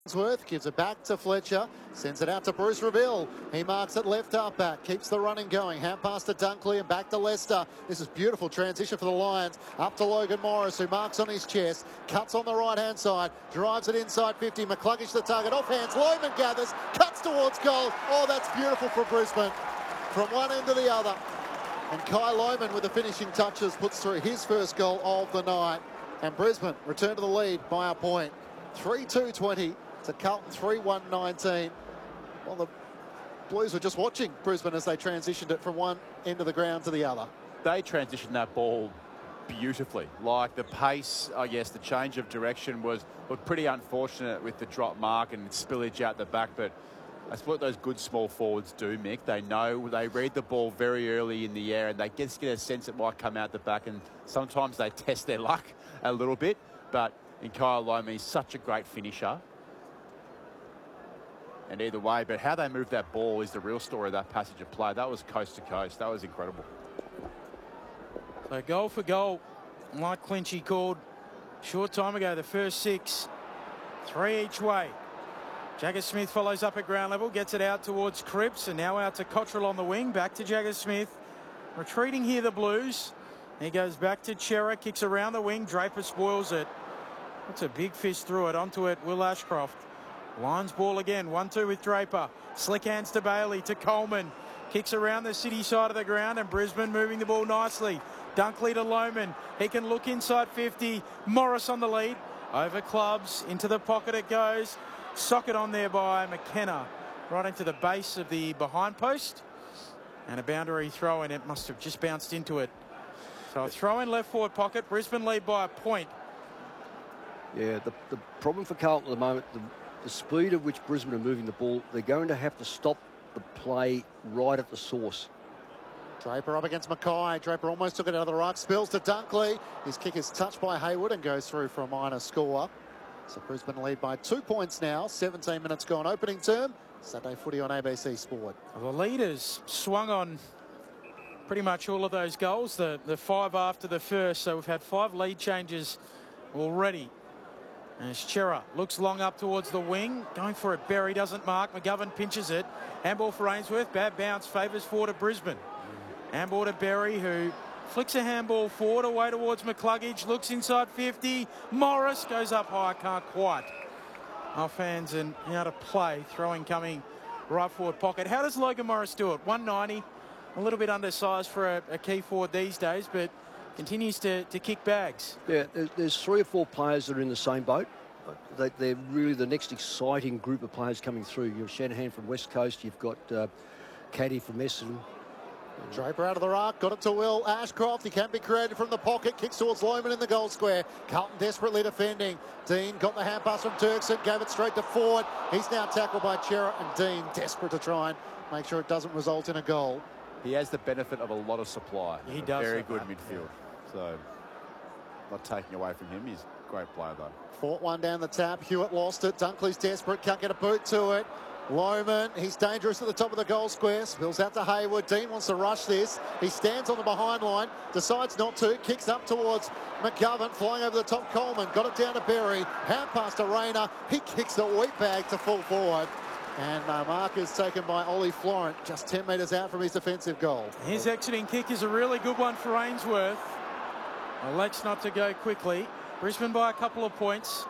Ainsworth gives it back to Fletcher, sends it out to Bruce Reveal. He marks it left half back, keeps the running going. Hand pass to Dunkley and back to Lester. This is beautiful transition for the Lions. Up to Logan Morris, who marks on his chest, cuts on the right-hand side, drives it inside 50. McCluggage the target, off hands. Lohmann gathers, cuts towards goal. Oh, that's beautiful for Brisbane. From one end to the other. And Kai Lohmann with the finishing touches puts through his first goal of the night. And Brisbane return to the lead by a point. 3-2-20 to Carlton 3-1-19. Well, the Blues were just watching Brisbane as they transitioned it from one end of the ground to the other. They transitioned that ball beautifully. Like the pace, I guess, the change of direction was pretty unfortunate with the drop mark and spillage out the back, but that's what those good small forwards do, Mick. They know, they read the ball very early in the air and they just get a sense it might come out the back, and sometimes they test their luck a little bit. But in Kyle Lohmann, he's such a great finisher. And either way, but how they move that ball is the real story of that passage of play. That was coast to coast. That was incredible. So goal for goal, like Clinchy called short time ago, the first 6, 3 each way. Jagger Smith follows up at ground level, gets it out towards Cripps, and now out to Cottrell on the wing. Back to Jagger Smith. Retreating here, the Blues. He goes back to Chera, kicks around the wing. Draper spoils it. That's a big fist through it. Onto it, Will Ashcroft. Lions ball again, 1-2 with Draper. Slick hands to Bailey, to Coleman. Kicks around the city side of the ground, and Brisbane moving the ball nicely. Dunkley to Lohmann. He can look inside 50. Morris on the lead. Over clubs, into the pocket it goes. Socket on there by McKenna. Right into the base of the behind post. And a boundary throw in. It must have just bounced into it. So a throw in left forward pocket. Brisbane lead by a point. Yeah, the problem for Carlton at the moment, the speed at which Brisbane are moving the ball, they're going to have to stop the play right at the source. Draper up against Mackay. Draper almost took it out of the ruck. Spills to Dunkley. His kick is touched by Hayward and goes through for a minor score. So Brisbane lead by 2 points now. 17 minutes gone. Opening term. Saturday footy on ABC Sport. Well, the leaders swung on pretty much all of those goals. The 5 after the first. So we've had 5 lead changes already. As Chera looks long up towards the wing. Going for it. Berry doesn't mark. McGovern pinches it. Handball for Ainsworth. Bad bounce. Favours forward to Brisbane. Handball to Berry, who flicks a handball forward away towards McCluggage. Looks inside 50. Morris goes up high. Can't quite. Off hands and out of play. Throwing coming right forward pocket. How does Logan Morris do it? 190. A little bit undersized for a key forward these days, but continues to kick bags. Yeah, there's 3 or 4 players that are in the same boat. They're really the next exciting group of players coming through. You have Shanahan from West Coast. You've got Caddy from Essendon. Draper out of the ruck, got it to Will Ashcroft. He can be created from the pocket, kicks towards Lohmann in the goal square. Carlton desperately defending. Dean got the hand pass from Turkson, gave it straight to Ford. He's now tackled by Chera, and Dean desperate to try and make sure it doesn't result in a goal. He has the benefit of a lot of supply. He does. Very good midfield. So, not taking away from him. He's a great player, though. Fought one down the tap. Hewitt lost it. Dunkley's desperate. Can't get a boot to it. Lohmann, he's dangerous at the top of the goal square. Spills out to Hayward. Dean wants to rush this. He stands on the behind line. Decides not to. Kicks up towards McGovern. Flying over the top. Coleman got it down to Berry. Hand pass to Rayner. He kicks the wheat bag to full forward. And mark is taken by Ollie Florent, just 10 metres out from his defensive goal. His exiting kick is a really good one for Ainsworth. Elects not to go quickly. Brisbane by a couple of points.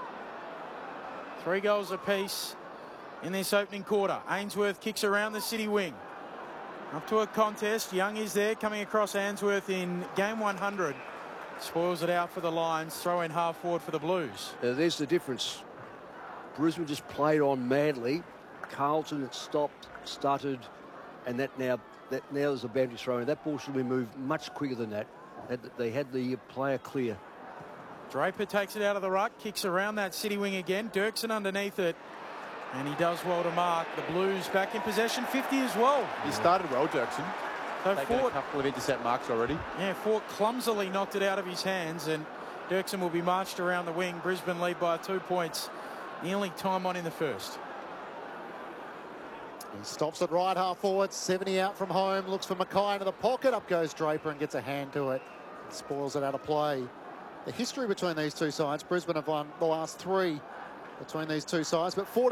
3 goals apiece in this opening quarter. Ainsworth kicks around the city wing. Up to a contest. Young is there, coming across Ainsworth in game 100. Spoils it out for the Lions. Throw in half forward for the Blues. There's the difference. Brisbane just played on madly. Carlton had stopped, stuttered, and that now there's a boundary throw in. That ball should be moved much quicker than that. They had the player clear. Draper takes it out of the ruck, kicks around that city wing again. Dirksen underneath it, and he does well to mark. The Blues back in possession, 50 as well. He started well, Dirksen. So Taken a couple of intercept marks already. Yeah, Fort clumsily knocked it out of his hands, and Dirksen will be marched around the wing. Brisbane lead by 2 points. Nearly time on in the first. He stops it right half forward, 70 out from home, looks for Mackay into the pocket, up goes Draper and gets a hand to it. Spoils it out of play. The history between these two sides, Brisbane have won the last 3 between these two sides. But 14